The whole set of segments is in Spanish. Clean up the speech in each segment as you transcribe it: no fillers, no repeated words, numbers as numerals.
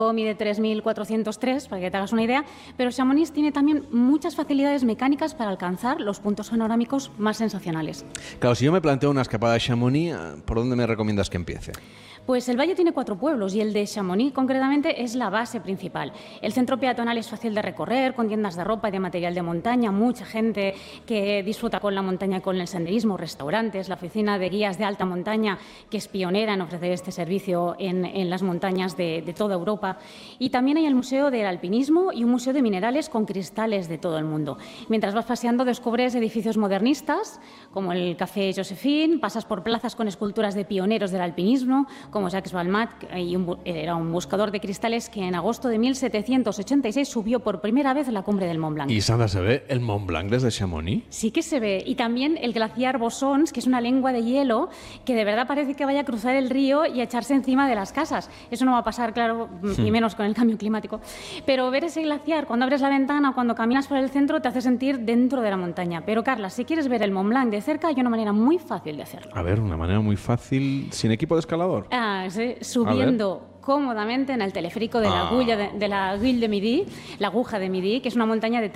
mide 3.403, para que te hagas una idea, pero Chamonix tiene también muchas facilidades mecánicas para alcanzar los puntos panorámicos más sensacionales. Claro, si yo me planteo una escapada a Chamonix, ¿por dónde me recomiendas que empiece? Pues el valle tiene 4 pueblos y el de Chamonix concretamente es la base principal. El centro peatonal es fácil de recorrer, con tiendas de ropa y de material de montaña, mucha gente que disfruta con la montaña y con el senderismo, restaurantes, la oficina de guías de alta montaña, que es pionera en ofrecer este servicio en las montañas de toda Europa. Y también hay el Museo del Alpinismo y un museo de minerales con cristales de todo el mundo. Mientras vas paseando descubres edificios modernistas, como el Café Josephine, pasas por plazas con esculturas de pioneros del alpinismo, como Jacques Balmat, era un buscador de cristales que en agosto de 1786 subió por primera vez a la cumbre del Mont Blanc. ¿Y Sandra, se ve el Mont Blanc desde Chamonix? Sí que se ve. Y también el glaciar Bosons, que es una lengua de hielo que de verdad parece que vaya a cruzar el río y a echarse encima de las casas. Eso no va a pasar, claro, ni menos con el cambio climático. Pero ver ese glaciar cuando abres la ventana o cuando caminas por el centro te hace sentir dentro de la montaña. Pero, Carla, si quieres ver el Mont Blanc de cerca, hay una manera muy fácil de hacerlo. A ver, una manera muy fácil, sin equipo de escalador. Sí, subiendo cómodamente en el teleférico de la Aiguille de Midi, la Aguja de Midi, que es una montaña de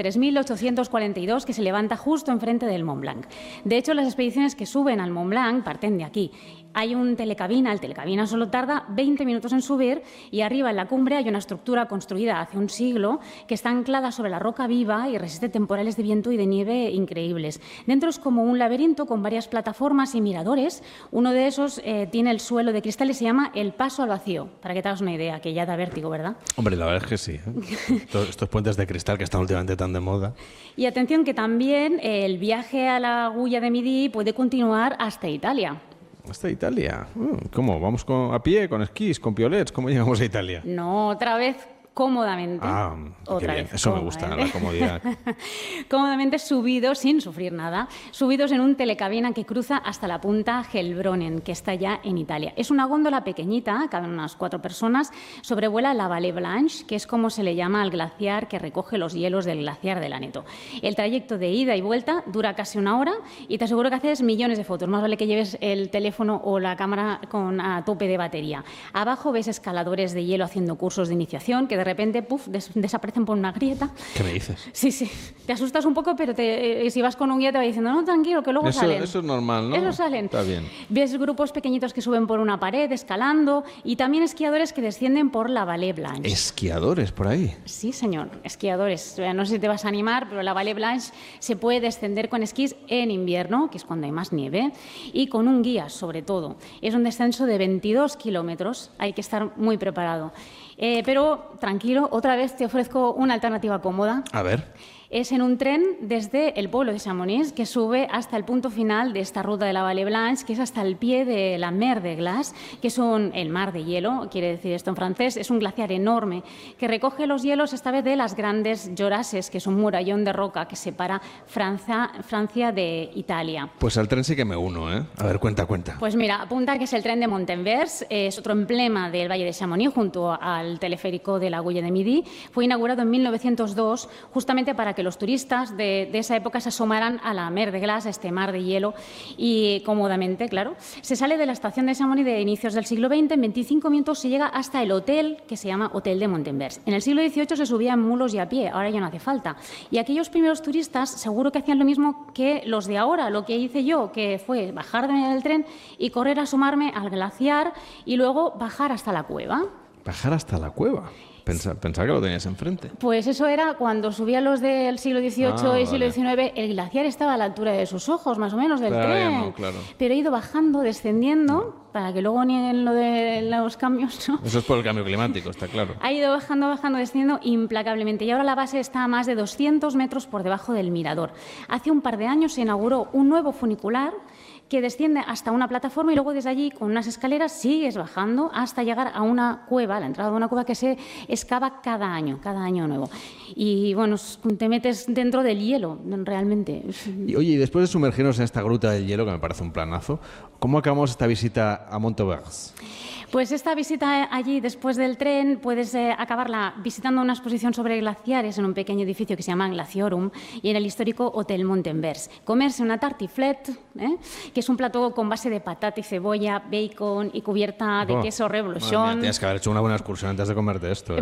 3.842 que se levanta justo enfrente del Mont Blanc. De hecho, las expediciones que suben al Mont Blanc parten de aquí. Hay un telecabina, el telecabina solo tarda 20 minutos en subir y arriba en la cumbre hay una estructura construida hace un siglo que está anclada sobre la roca viva y resiste temporales de viento y de nieve increíbles. Dentro es como un laberinto con varias plataformas y miradores. Uno de esos tiene el suelo de cristal y se llama el Paso al Vacío, para que te hagas una idea, que ya da vértigo, ¿verdad? Hombre, la verdad es que sí. Estos puentes de cristal que están últimamente tan de moda. Y atención que también el viaje a la Agulla de Midi puede continuar hasta Italia. ¿Hasta Italia? ¿Cómo? ¿Vamos a pie, con esquís, con piolets? ¿Cómo llegamos a Italia? No, otra vez cómodamente. Qué bien. Eso me gusta, la comodidad. Cómodamente subidos, sin sufrir nada, subidos en un telecabina que cruza hasta la punta Helbronen, que está ya en Italia. Es una góndola pequeñita, caben unas 4 personas, sobrevuela la Vallée Blanche, que es como se le llama al glaciar que recoge los hielos del glaciar del Aneto. El trayecto de ida y vuelta dura casi 1 hora y te aseguro que haces millones de fotos. Más vale que lleves el teléfono o la cámara a tope de batería. Abajo ves escaladores de hielo haciendo cursos de iniciación que de repente desaparecen por una grieta. ¿Qué me dices? Sí. Te asustas un poco, pero si vas con un guía te va diciendo, no, tranquilo, que luego salen. Eso es normal, ¿no? Eso salen. Está bien. Ves grupos pequeñitos que suben por una pared, escalando, y también esquiadores que descienden por la Vallée Blanche. ¿Esquiadores por ahí? Sí, señor, esquiadores. No sé si te vas a animar, pero la Vallée Blanche se puede descender con esquís en invierno, que es cuando hay más nieve, y con un guía, sobre todo. Es un descenso de 22 kilómetros, hay que estar muy preparado. Pero tranquilo, otra vez te ofrezco una alternativa cómoda. A ver. Es en un tren desde el pueblo de Chamonix que sube hasta el punto final de esta ruta de la Vallée Blanche, que es hasta el pie de la Mer de Glace, que es el mar de hielo, quiere decir esto en francés. Es un glaciar enorme que recoge los hielos esta vez de las grandes Jorasses, que es un murallón de roca que separa Francia de Italia. Pues al tren sí que me uno, ¿eh? A ver, cuenta. Pues mira, apunta que es el tren de Montenvers, es otro emblema del Valle de Chamonix junto al teleférico de la Aiguille de Midi. Fue inaugurado en 1902 justamente para que los turistas de esa época se asomaran a la Mer de Glace, a este mar de hielo, y cómodamente, claro. Se sale de la estación de Chamonix de inicios del siglo XX, en 25 minutos se llega hasta el hotel que se llama Hotel de Montenvers. En el siglo XVIII se subía en mulos y a pie, ahora ya no hace falta. Y aquellos primeros turistas seguro que hacían lo mismo que los de ahora, lo que hice yo, que fue bajar del tren y correr a asomarme al glaciar y luego bajar hasta la cueva. ¿Bajar hasta la cueva? Pensaba que lo tenías enfrente. Pues eso era cuando subían los del siglo XVIII y siglo XIX, el glaciar estaba a la altura de sus ojos, más o menos, del tren. Claro. Pero he ido bajando, descendiendo, para que luego nieguen lo de los cambios, ¿no? Eso es por el cambio climático, está claro. Ha ido bajando, descendiendo implacablemente. Y ahora la base está a más de 200 metros por debajo del mirador. Hace un par de años se inauguró un nuevo funicular que desciende hasta una plataforma y luego desde allí, con unas escaleras, sigues bajando hasta llegar a una cueva, a la entrada de una cueva que se excava cada año nuevo. Y bueno, te metes dentro del hielo, realmente. Y, oye, y después de sumergirnos en esta gruta del hielo, que me parece un planazo, ¿cómo acabamos esta visita a Montenvers? Pues esta visita allí, después del tren, puedes acabarla visitando una exposición sobre glaciares en un pequeño edificio que se llama Glaciorum y en el histórico Hotel Montenvers. Comerse una tartiflette, que es un plato con base de patata y cebolla, bacon y cubierta de queso reblochón. Tienes que haber hecho una buena excursión antes de comerte esto.